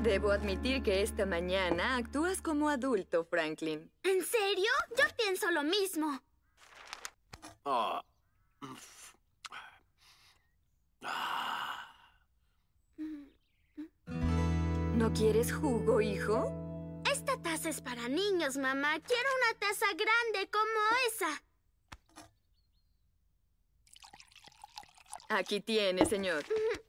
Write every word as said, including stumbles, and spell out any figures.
Debo admitir que esta mañana actúas como adulto, Franklin. ¿En serio? Yo pienso lo mismo. Ah. ¿No quieres jugo, hijo? Esta taza es para niños, mamá. Quiero una taza grande como esa. Aquí tiene, señor.